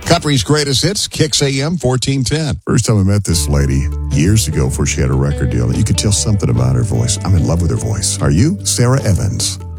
Country's greatest hits, Kicks AM 1410. First time I met this lady years ago before she had a record deal, you could tell something about her voice. I'm in love with her voice. Are you? Sarah Evans.